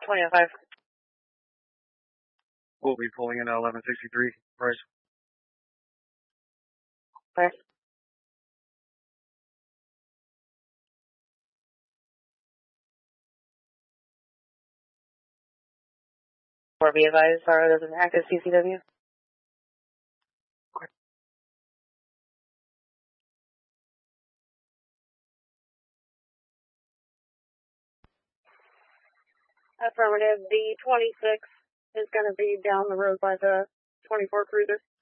2005. We'll be pulling in at 1163. Price. Okay. Or be advised, sorry, there's an active CCW. Affirmative. The 26 is going to be down the road by the 24 cruiser.